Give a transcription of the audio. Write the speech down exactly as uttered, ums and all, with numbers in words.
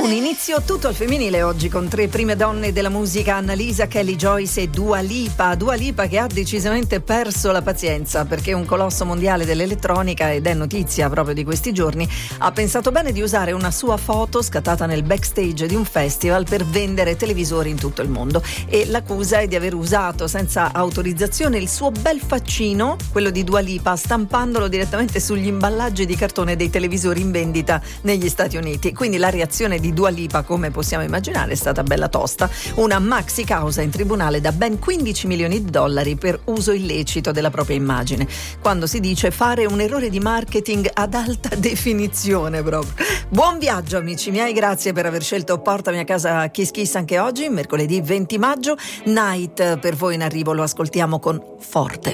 Un inizio tutto al femminile oggi con tre prime donne della musica: Annalisa, Kelly Joyce e Dua Lipa. Dua Lipa che ha decisamente perso la pazienza, perché un colosso mondiale dell'elettronica, ed è notizia proprio di questi giorni, ha pensato bene di usare una sua foto scattata nel backstage di un festival per vendere televisori in tutto il mondo, e l'accusa è di aver usato senza autorizzazione il suo bel faccino, quello di Dua Lipa, stampandolo direttamente sugli imballaggi di cartone dei televisori in vendita negli Stati Uniti. Quindi la reazione di Dua Lipa, come possiamo immaginare, è stata bella tosta. Una maxi causa in tribunale da ben quindici milioni di dollari per uso illecito della propria immagine. Quando si dice fare un errore di marketing ad alta definizione proprio. Buon viaggio amici miei, grazie per aver scelto Portami a casa Kiss Kiss anche oggi, mercoledì venti maggio. Night per voi in arrivo, lo ascoltiamo con Forte.